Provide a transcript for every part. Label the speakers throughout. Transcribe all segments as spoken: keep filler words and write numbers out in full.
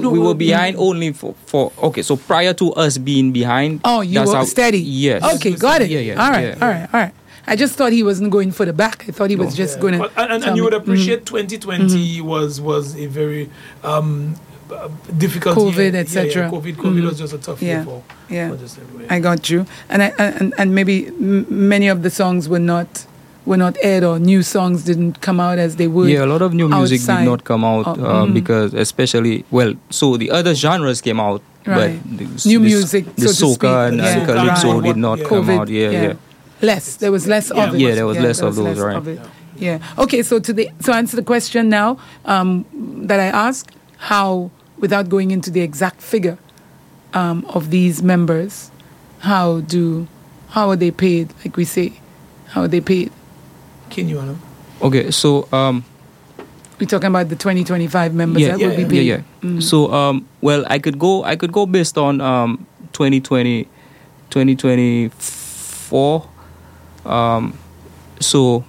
Speaker 1: no,
Speaker 2: we were behind only for, for okay. So prior to us being behind,
Speaker 3: oh, you
Speaker 2: that's
Speaker 3: were
Speaker 2: how,
Speaker 3: steady.
Speaker 2: Yes.
Speaker 3: Okay, got it.
Speaker 2: Yeah, yeah.
Speaker 3: All right,
Speaker 2: yeah.
Speaker 3: all right, all right. I just thought he wasn't going for the back. I thought he was
Speaker 2: No.
Speaker 3: just
Speaker 1: Yeah.
Speaker 3: going to.
Speaker 1: But- and, and, and you would appreciate mm-hmm. twenty twenty mm-hmm. was was a very um, uh, difficult
Speaker 3: COVID,
Speaker 1: year.
Speaker 3: et cetera.
Speaker 1: Yeah, yeah. COVID, COVID
Speaker 3: mm-hmm.
Speaker 1: was just a tough
Speaker 3: yeah.
Speaker 1: year for,
Speaker 3: yeah.
Speaker 1: for just everywhere.
Speaker 3: I got you. And I and, and maybe m- many of the songs were not were not aired, or new songs didn't come out as they would.
Speaker 2: Yeah, a lot of new music
Speaker 3: outside.
Speaker 2: did not come out
Speaker 3: Oh,
Speaker 2: um,
Speaker 3: mm-hmm.
Speaker 2: because, especially, well, so the other genres came out,
Speaker 3: right.
Speaker 2: but the,
Speaker 3: new
Speaker 2: the,
Speaker 3: music,
Speaker 2: the
Speaker 3: so to
Speaker 2: soca and,
Speaker 3: speak.
Speaker 2: and
Speaker 3: Yeah.
Speaker 2: calypso
Speaker 3: Right.
Speaker 2: did not
Speaker 1: Yeah.
Speaker 2: come
Speaker 3: COVID,
Speaker 2: out. Yeah,
Speaker 3: yeah.
Speaker 2: yeah.
Speaker 3: Less. There was less
Speaker 1: Yeah.
Speaker 3: of it.
Speaker 2: Yeah, there was less
Speaker 3: there
Speaker 2: of those, right.
Speaker 3: of it. Yeah. Okay. So to the to answer the question now um, that I asked, how, without going into the exact figure um, of these members, how do how are they paid? Like we say, how are they paid?
Speaker 1: Can you know?
Speaker 2: Okay, so um,
Speaker 3: we're talking about the twenty twenty-five members
Speaker 2: yeah,
Speaker 3: that
Speaker 2: yeah,
Speaker 3: will be
Speaker 2: yeah,
Speaker 3: paid.
Speaker 2: yeah.
Speaker 3: Mm.
Speaker 2: So um, well, I could go, I could go based on um, twenty twenty, twenty twenty-four. Um, so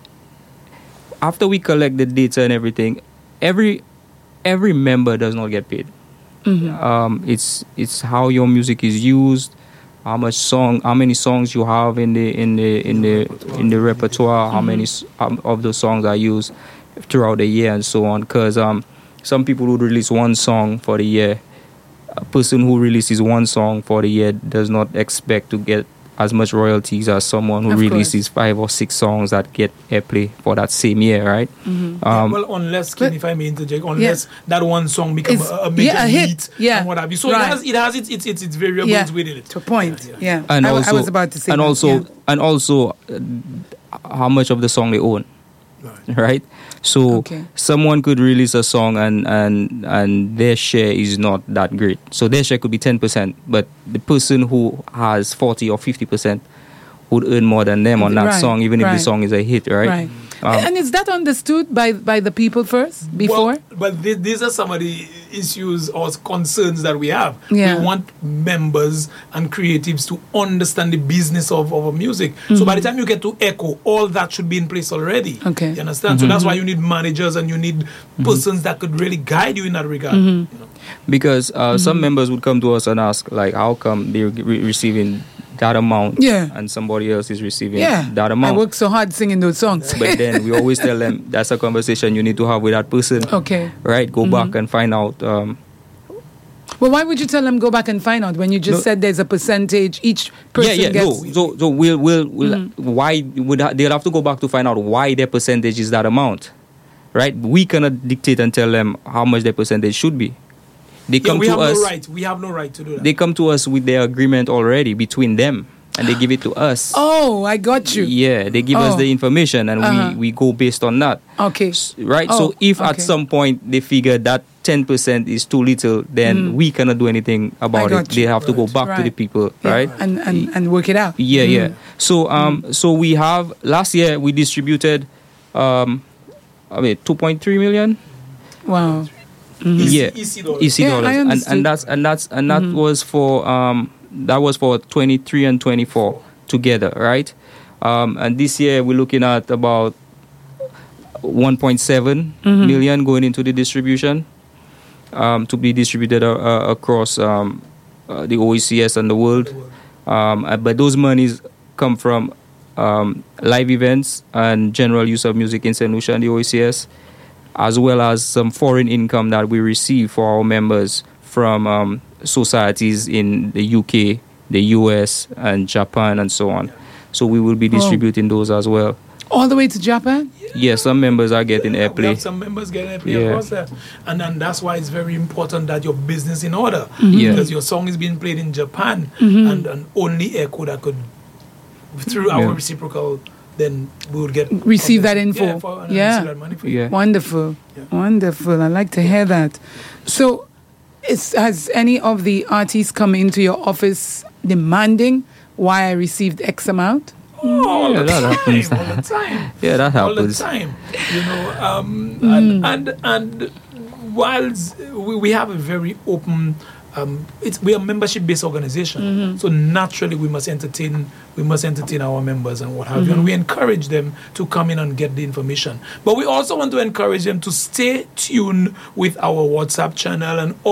Speaker 2: after we collect the data and everything, every every member does not get paid.
Speaker 3: Mm-hmm.
Speaker 2: Um, it's it's how your music is used, how much song, how many songs you have in the in the in the in the repertoire, how
Speaker 3: Mm-hmm.
Speaker 2: many s- um, of those songs are used throughout the year and so on. Because um, some people would release one song for the year. A person who releases one song for the year does not expect to get as much royalties as someone who
Speaker 3: Of
Speaker 2: releases five or six songs that get airplay for that same year, right?
Speaker 3: Mm-hmm.
Speaker 1: Yeah,
Speaker 2: Um,
Speaker 1: well, unless, Ken,
Speaker 3: but-
Speaker 1: if I may interject, unless that one song becomes
Speaker 3: It's-
Speaker 1: a, a major
Speaker 3: yeah, a hit.
Speaker 1: hit
Speaker 3: Yeah.
Speaker 1: and what have you. So
Speaker 3: Right.
Speaker 1: it has it has its its, its, its variables
Speaker 3: Yeah.
Speaker 1: within it.
Speaker 3: To a point.
Speaker 1: Yeah,
Speaker 3: Yeah.
Speaker 2: and
Speaker 3: I, w-
Speaker 2: also,
Speaker 3: I was about to say
Speaker 2: and
Speaker 3: that,
Speaker 2: also,
Speaker 3: yeah.
Speaker 2: and also, uh, how much of the song they own,
Speaker 1: Right.
Speaker 2: right? So
Speaker 3: Okay.
Speaker 2: someone could release a song and and and their share is not that great. So their share could be ten percent, but the person who has forty or fifty percent would earn more than them on that
Speaker 3: Right,
Speaker 2: song, even if
Speaker 3: right.
Speaker 2: the song is a hit, right?
Speaker 3: Right.
Speaker 2: Um,
Speaker 3: and is that understood by, by the people first, before?
Speaker 1: Well, but th- these are some of the issues or concerns that we have.
Speaker 3: Yeah.
Speaker 1: We want members and creatives to understand the business of, of music. So by the time you get to Echo, all that should be in place already.
Speaker 3: Okay.
Speaker 1: You understand? So that's why you need managers and you need persons that could really guide you in that regard. You know?
Speaker 2: because uh, some members would come to us and ask, like, how come they're re- receiving that amount
Speaker 3: Yeah.
Speaker 2: and somebody else is receiving
Speaker 3: Yeah.
Speaker 2: that
Speaker 3: I
Speaker 2: amount?
Speaker 3: worked so hard singing those songs.
Speaker 2: But then we always tell them that's a conversation you need to have with that person.
Speaker 3: Okay.
Speaker 2: Right? Go back and find out. Um,
Speaker 3: Well, why would you tell them go back and find out when you just
Speaker 2: No.
Speaker 3: said there's a percentage each person
Speaker 2: yeah, yeah,
Speaker 3: gets?
Speaker 2: no. So, so we'll, we'll, we'll why would ha- they'll have to go back to find out why their percentage is that amount, right? We cannot dictate and tell them how much their percentage should be. They
Speaker 1: Yeah,
Speaker 2: come
Speaker 1: we
Speaker 2: to
Speaker 1: have
Speaker 2: us.
Speaker 1: no right. We have no right to do that.
Speaker 2: They come to us with their agreement already between them, and they give it to us.
Speaker 3: Oh, I got you.
Speaker 2: Yeah, they give
Speaker 3: Oh.
Speaker 2: us the information, and
Speaker 3: Uh-huh.
Speaker 2: we, we go based on that.
Speaker 3: Okay.
Speaker 2: S- Right?
Speaker 3: Oh,
Speaker 2: so if at
Speaker 3: okay.
Speaker 2: some point they figure that ten percent is too little, then we cannot do anything about
Speaker 3: got
Speaker 2: it.
Speaker 3: you.
Speaker 2: They have to go
Speaker 1: Right.
Speaker 2: back to the
Speaker 3: Right.
Speaker 2: people,
Speaker 3: Yeah,
Speaker 2: right?
Speaker 3: And, and, and work it out.
Speaker 2: Yeah, yeah. So um, so we have last year we distributed, um, I mean two point three million.
Speaker 3: Wow.
Speaker 1: Easy-
Speaker 2: Yeah,
Speaker 1: easy dollars.
Speaker 2: easy
Speaker 3: Yeah,
Speaker 2: dollars,
Speaker 3: I
Speaker 2: and
Speaker 3: understood.
Speaker 2: and that's and that's and that was for um that was for twenty-three and twenty-four together, right? Um, and this year we're looking at about one point seven million going into the distribution, um, to be distributed uh, uh, across um, uh, the O E C S and the world. Um, uh, but those monies come from um, live events and general use of music in Saint Lucia and the O E C S, as well as some foreign income that we receive for our members from um, societies in the U K, the U S, and Japan, and so on. So we will be distributing those as well.
Speaker 3: All the way to Japan?
Speaker 2: Yes, some members are getting
Speaker 1: We have
Speaker 2: airplay.
Speaker 1: some members getting airplay
Speaker 2: Yeah.
Speaker 1: across there. And then that's why it's very important that your business in order.
Speaker 2: Yeah.
Speaker 1: Because your song is being played in Japan and, and only Echo that could, through our
Speaker 2: Yeah.
Speaker 1: reciprocal, then we would get...
Speaker 3: Receive that info.
Speaker 1: Yeah, for, and
Speaker 3: Yeah.
Speaker 1: receive that money for you.
Speaker 2: Yeah.
Speaker 3: Wonderful.
Speaker 1: Yeah.
Speaker 3: Wonderful. I like to hear that. So, is, has any of the artists come into your office demanding why I received X amount?
Speaker 1: Oh, all
Speaker 2: Yeah,
Speaker 1: the
Speaker 2: that
Speaker 1: time,
Speaker 2: happens.
Speaker 1: all the time.
Speaker 2: Yeah, that
Speaker 1: all the
Speaker 2: happens.
Speaker 1: time, you know. Um, and, and and whilst we, we have a very open, um, it's we are a membership based organization, so naturally we must entertain we must entertain our members and what have you, and we encourage them to come in and get the information. But we also want to encourage them to stay tuned with our WhatsApp channel and